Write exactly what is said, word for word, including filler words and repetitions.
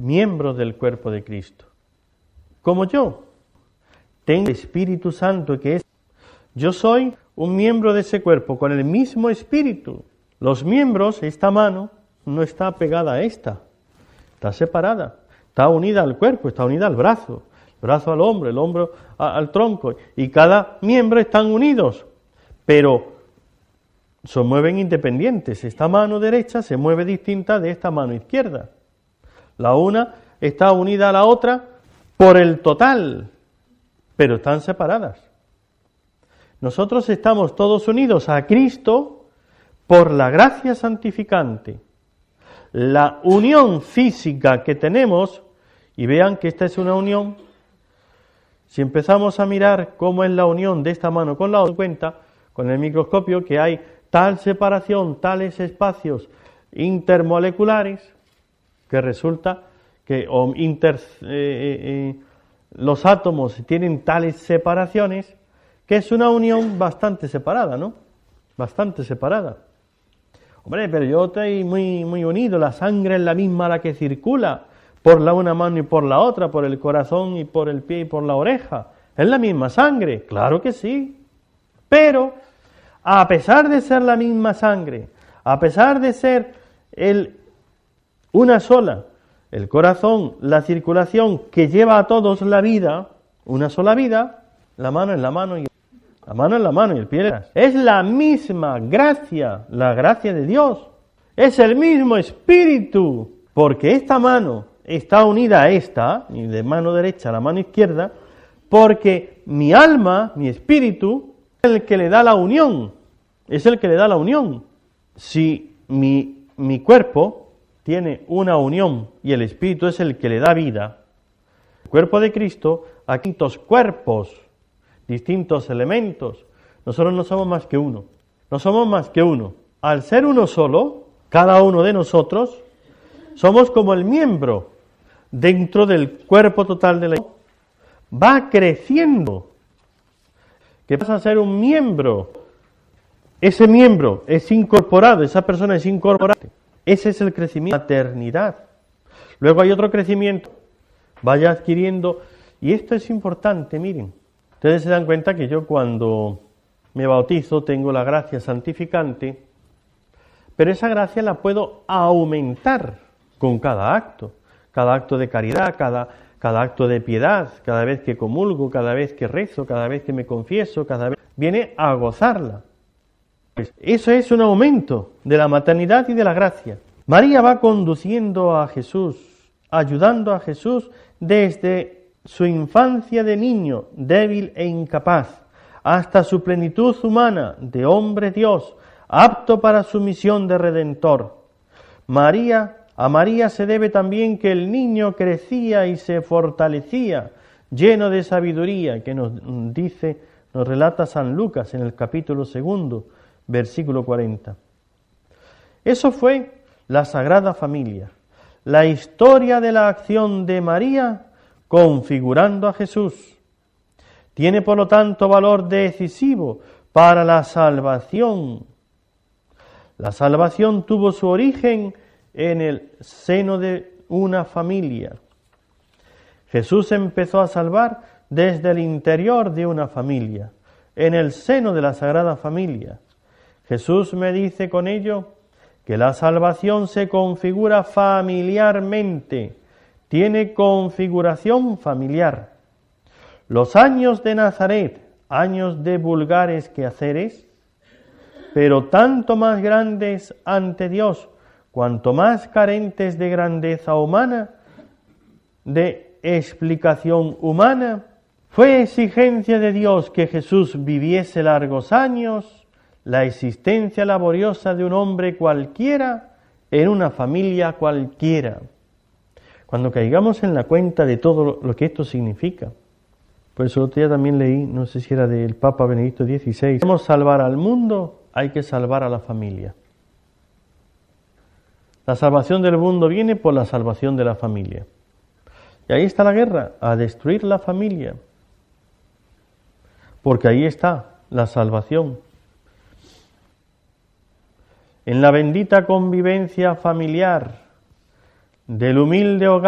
miembros del cuerpo de Cristo. Como yo tengo el Espíritu Santo que es, yo soy un miembro de ese cuerpo con el mismo Espíritu. Los miembros, esta mano no está pegada a esta, está separada, está unida al cuerpo, está unida al brazo, el brazo al hombro, el hombro a, al tronco, y cada miembro están unidos, pero se mueven independientes. Esta mano derecha se mueve distinta de esta mano izquierda. La una está unida a la otra por el total, pero están separadas. Nosotros estamos todos unidos a Cristo por la gracia santificante. La unión física que tenemos, y vean que esta es una unión, si empezamos a mirar cómo es la unión de esta mano con la otra, cuenta con el microscopio que hay tal separación, tales espacios intermoleculares, que resulta que o inter, eh, eh, los átomos tienen tales separaciones, que es una unión bastante separada, ¿no? Bastante separada. Hombre, pero yo estoy muy, muy unido, la sangre es la misma la que circula por la una mano y por la otra, por el corazón y por el pie y por la oreja. ¿Es la misma sangre? Claro que sí. Pero, a pesar de ser la misma sangre, a pesar de ser el, una sola, el corazón, la circulación que lleva a todos la vida, una sola vida, la mano es la mano y la mano es la mano y el pie es la misma gracia, la gracia de Dios. Es el mismo espíritu, porque esta mano está unida a esta, y de mano derecha a la mano izquierda, porque mi alma, mi espíritu, es el que le da la unión, es el que le da la unión. Si mi, mi cuerpo tiene una unión y el espíritu es el que le da vida, el cuerpo de Cristo, a distintos cuerpos, distintos elementos, nosotros no somos más que uno, no somos más que uno. Al ser uno solo, cada uno de nosotros, somos como el miembro dentro del cuerpo total de la iglesia. Va creciendo, que pasa a ser un miembro. Ese miembro es incorporado, esa persona es incorporada. Ese es el crecimiento, la eternidad. Luego hay otro crecimiento, vaya adquiriendo, y esto es importante, miren. Ustedes se dan cuenta que yo cuando me bautizo tengo la gracia santificante, pero esa gracia la puedo aumentar con cada acto, cada acto de caridad, cada, cada acto de piedad, cada vez que comulgo, cada vez que rezo, cada vez que me confieso, cada vez viene a gozarla. Pues eso es un aumento de la maternidad y de la gracia. María va conduciendo a Jesús, ayudando a Jesús desde su infancia de niño, débil e incapaz, hasta su plenitud humana de hombre Dios, apto para su misión de Redentor. María, a María se debe también que el niño crecía y se fortalecía, lleno de sabiduría, que nos dice, nos relata San Lucas en el capítulo segundo, versículo cuarenta. Eso fue la Sagrada Familia, la historia de la acción de María configurando a Jesús. Tiene, por lo tanto, valor decisivo para la salvación. La salvación tuvo su origen en el seno de una familia. Jesús empezó a salvar desde el interior de una familia, en el seno de la Sagrada Familia. Jesús me dice con ello que la salvación se configura familiarmente, tiene configuración familiar. Los años de Nazaret, años de vulgares quehaceres, pero tanto más grandes ante Dios, cuanto más carentes de grandeza humana, de explicación humana, fue exigencia de Dios que Jesús viviese largos años, la existencia laboriosa de un hombre cualquiera, en una familia cualquiera. Cuando caigamos en la cuenta de todo lo que esto significa, por eso el otro día también leí, no sé si era del Papa Benedicto dieciséis, si queremos salvar al mundo, hay que salvar a la familia. La salvación del mundo viene por la salvación de la familia. Y ahí está la guerra, a destruir la familia. Porque ahí está la salvación. En la bendita convivencia familiar del humilde hogar,